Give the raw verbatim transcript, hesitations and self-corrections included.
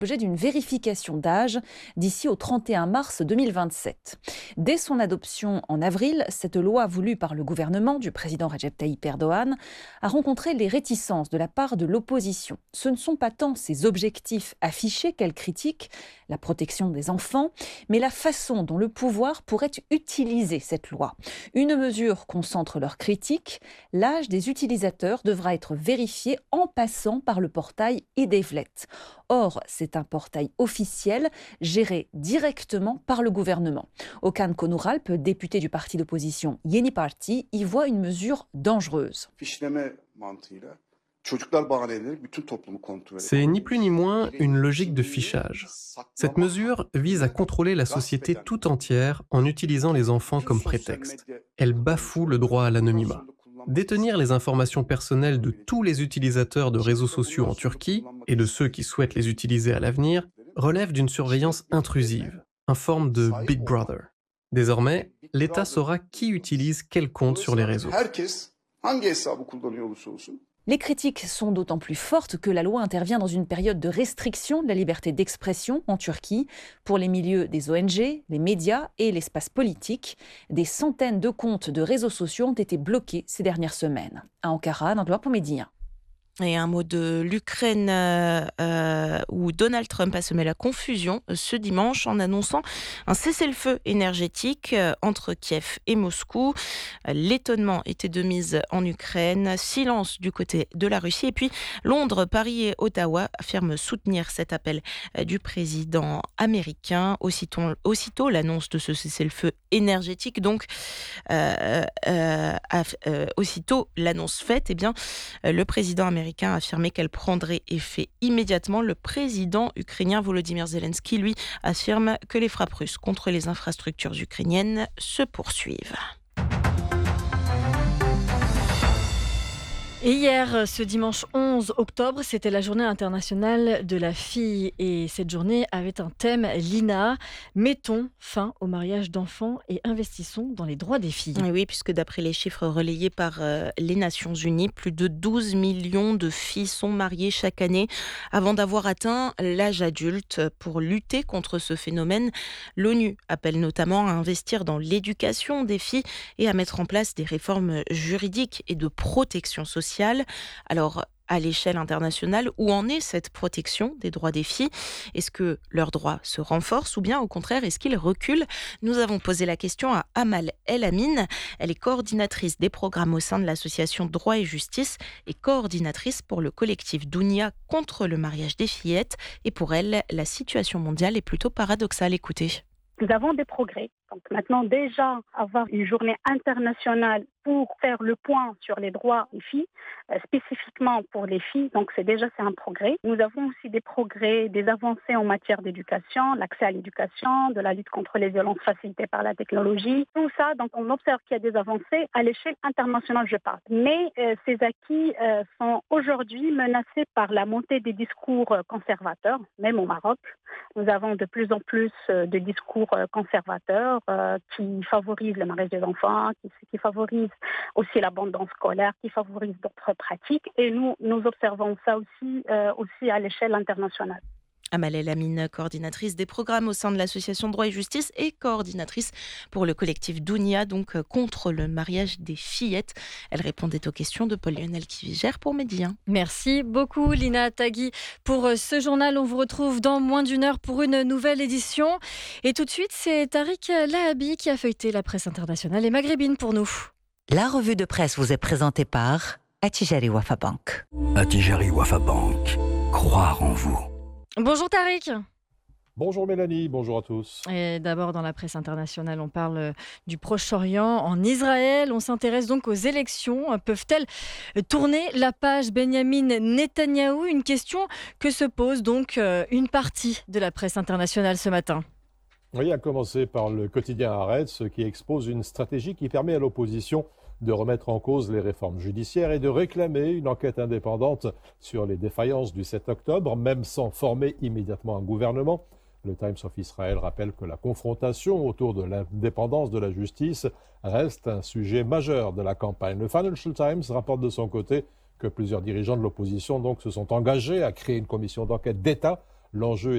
l'objet d'une vérification d'âge d'ici au trente et un mars deux mille vingt-sept. Dès son adoption en avril, cette loi voulue par le gouvernement du président Recep Tayyip Erdogan a rencontré les réticences de la part de l'opposition. Ce ne sont pas tant ses objectifs affichés qu'elle critique, la protection des enfants, mais la façon dont le pouvoir pourrait utiliser cette loi. Une mesure concentre leurs critiques. L'âge des utilisateurs devra être vérifié en passant par le portail e-Devlet. Or, c'est un portail officiel géré directement par le gouvernement. Okan Konuralp, député du parti d'opposition Yeni Parti, y voit une mesure dangereuse. C'est ni plus ni moins une logique de fichage. Cette mesure vise à contrôler la société tout entière en utilisant les enfants comme prétexte. Elle bafoue le droit à l'anonymat. Détenir les informations personnelles de tous les utilisateurs de réseaux sociaux en Turquie et de ceux qui souhaitent les utiliser à l'avenir relève d'une surveillance intrusive, une forme de Big Brother. Désormais, l'État saura qui utilise quel compte sur les réseaux. Les critiques sont d'autant plus fortes que la loi intervient dans une période de restriction de la liberté d'expression en Turquie. Pour les milieux des O N G, les médias et l'espace politique, des centaines de comptes de réseaux sociaux ont été bloqués ces dernières semaines. À Ankara, Nandloa pour Média. Et un mot de l'Ukraine euh, euh, où Donald Trump a semé la confusion ce dimanche en annonçant un cessez-le-feu énergétique euh, entre Kiev et Moscou. L'étonnement était de mise en Ukraine, silence du côté de la Russie. Et puis Londres, Paris et Ottawa affirment soutenir cet appel euh, du président américain. Aussitôt, aussitôt l'annonce de ce cessez-le-feu énergétique, donc euh, euh, euh, aussitôt l'annonce faite, eh bien, euh, le président américain a affirmé qu'elle prendrait effet immédiatement. Le président ukrainien Volodymyr Zelensky, lui, affirme que les frappes russes contre les infrastructures ukrainiennes se poursuivent. Et hier, ce dimanche onze octobre, c'était la journée internationale de la fille. Et cette journée avait un thème, Lina. Mettons fin au mariage d'enfants et investissons dans les droits des filles. Et oui, puisque d'après les chiffres relayés par euh, les Nations Unies, plus de douze millions de filles sont mariées chaque année avant d'avoir atteint l'âge adulte. Pour lutter contre ce phénomène, l'ONU appelle notamment à investir dans l'éducation des filles et à mettre en place des réformes juridiques et de protection sociale. Alors, à l'échelle internationale, où en est cette protection des droits des filles ? Est-ce que leurs droits se renforcent ou bien au contraire, est-ce qu'ils reculent ? Nous avons posé la question à Amal El Amin. Elle est coordinatrice des programmes au sein de l'association Droit et Justice et coordinatrice pour le collectif Dounia contre le mariage des fillettes. Et pour elle, la situation mondiale est plutôt paradoxale. Écoutez. Nous avons des progrès. Donc maintenant, déjà, avoir une journée internationale pour faire le point sur les droits des filles, euh, spécifiquement pour les filles, donc c'est déjà c'est un progrès. Nous avons aussi des progrès, des avancées en matière d'éducation, l'accès à l'éducation, de la lutte contre les violences facilitées par la technologie. Tout ça, donc on observe qu'il y a des avancées à l'échelle internationale, je parle. Mais euh, ces acquis euh, sont aujourd'hui menacés par la montée des discours conservateurs, même au Maroc. Nous avons de plus en plus de discours conservateurs euh, qui favorisent le mariage des enfants, qui, qui favorisent aussi l'abandon scolaire, qui favorisent d'autres pratiques. Et nous, nous observons ça aussi, euh, aussi à l'échelle internationale. Amal El Amin, coordinatrice des programmes au sein de l'association Droit et Justice et coordinatrice pour le collectif Dounia, donc contre le mariage des fillettes. Elle répondait aux questions de Paul-Lionel Kivigère pour Média. Merci beaucoup Lina Tagui pour ce journal. On vous retrouve dans moins d'une heure pour une nouvelle édition. Et tout de suite, c'est Tariq Lahabi qui a feuilleté la presse internationale et maghrébine pour nous. La revue de presse vous est présentée par Attijari Wafa Bank. Attijari Wafa Bank. Croire en vous. Bonjour Tariq. Bonjour Mélanie, bonjour à tous. Et d'abord dans la presse internationale, on parle du Proche-Orient. En Israël, on s'intéresse donc aux élections. Peuvent-elles tourner la page Benyamin Netanyahou ? Une question que se pose donc une partie de la presse internationale ce matin. Oui, à commencer par le quotidien Haaretz qui expose une stratégie qui permet à l'opposition de remettre en cause les réformes judiciaires et de réclamer une enquête indépendante sur les défaillances du sept octobre, même sans former immédiatement un gouvernement. Le Times of Israel rappelle que la confrontation autour de l'indépendance de la justice reste un sujet majeur de la campagne. Le Financial Times rapporte de son côté que plusieurs dirigeants de l'opposition donc se sont engagés à créer une commission d'enquête d'État. L'enjeu